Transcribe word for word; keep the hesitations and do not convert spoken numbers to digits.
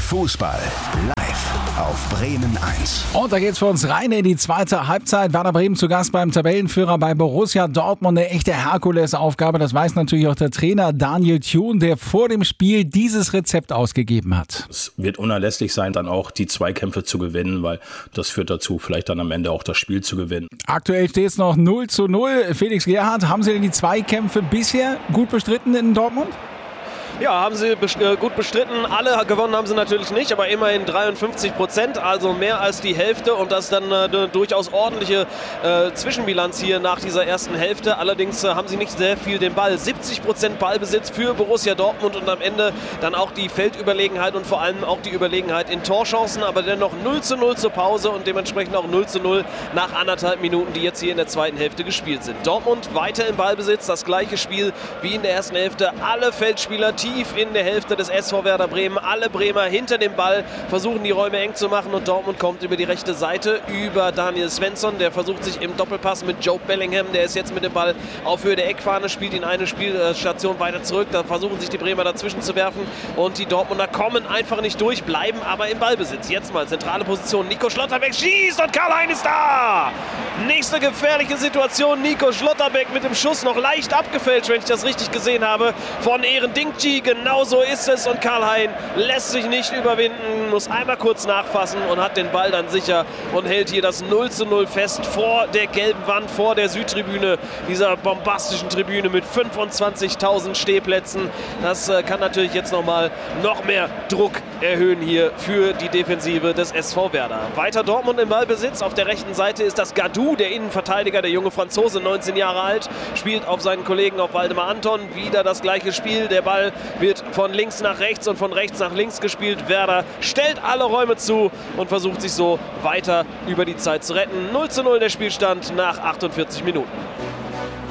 Fußball live auf Bremen eins. Und da geht's für uns rein in die zweite Halbzeit. Werder Bremen zu Gast beim Tabellenführer bei Borussia Dortmund. Eine echte Herkulesaufgabe. Das weiß natürlich auch der Trainer Daniel Thun, der vor dem Spiel dieses Rezept ausgegeben hat. Es wird unerlässlich sein, dann auch die Zweikämpfe zu gewinnen, weil das führt dazu, vielleicht dann am Ende auch das Spiel zu gewinnen. Aktuell steht es noch null zu null. Felix Gerhardt, haben Sie denn die Zweikämpfe bisher gut bestritten in Dortmund? Ja, haben sie gut bestritten. Alle gewonnen haben sie natürlich nicht, aber immerhin dreiundfünfzig Prozent, also mehr als die Hälfte. Und das ist dann eine durchaus ordentliche äh, Zwischenbilanz hier nach dieser ersten Hälfte. Allerdings äh, haben sie nicht sehr viel den Ball. siebzig Prozent Ballbesitz für Borussia Dortmund und am Ende dann auch die Feldüberlegenheit und vor allem auch die Überlegenheit in Torchancen. Aber dennoch null zu null zur Pause und dementsprechend auch null zu null nach anderthalb Minuten, die jetzt hier in der zweiten Hälfte gespielt sind. Dortmund weiter im Ballbesitz, das gleiche Spiel wie in der ersten Hälfte. Alle Feldspieler tief in der Hälfte des S V Werder Bremen. Alle Bremer hinter dem Ball versuchen die Räume eng zu machen und Dortmund kommt über die rechte Seite über Daniel Svensson. Der versucht sich im Doppelpass mit Joe Bellingham. Der ist jetzt mit dem Ball auf Höhe der Eckfahne, spielt ihn eine Spielstation weiter zurück. Da versuchen sich die Bremer dazwischen zu werfen und die Dortmunder kommen einfach nicht durch, bleiben aber im Ballbesitz. Jetzt mal zentrale Position. Nico Schlotterbeck schießt und Karl-Hein ist da! Nächste gefährliche Situation. Nico Schlotterbeck mit dem Schuss noch leicht abgefälscht, wenn ich das richtig gesehen habe, von Eren Dinkci. Genau so ist es und Karl-Hein lässt sich nicht überwinden, muss einmal kurz nachfassen und hat den Ball dann sicher und hält hier das null zu null fest vor der gelben Wand, vor der Südtribüne, dieser bombastischen Tribüne mit fünfundzwanzigtausend Stehplätzen. Das äh, kann natürlich jetzt nochmal noch mehr Druck erhöhen hier für die Defensive des S V Werder. Weiter Dortmund im Ballbesitz. Auf der rechten Seite ist das Gadou, der Innenverteidiger, der junge Franzose, neunzehn Jahre alt, spielt auf seinen Kollegen, auf Waldemar Anton. Wieder das gleiche Spiel. Der Ball wird von links nach rechts und von rechts nach links gespielt. Werder stellt alle Räume zu und versucht sich so weiter über die Zeit zu retten. null zu null der Spielstand nach achtundvierzig Minuten.